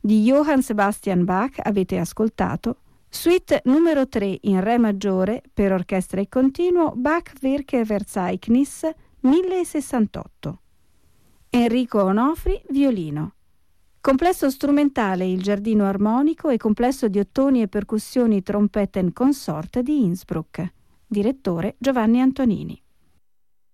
Di Johann Sebastian Bach avete ascoltato Suite numero 3 in Re maggiore per orchestra e continuo Bach Werke Verzeichnis 1068. Enrico Onofri, violino. Complesso strumentale Il giardino armonico e complesso di ottoni e percussioni Trompeten Consort di Innsbruck. Direttore Giovanni Antonini.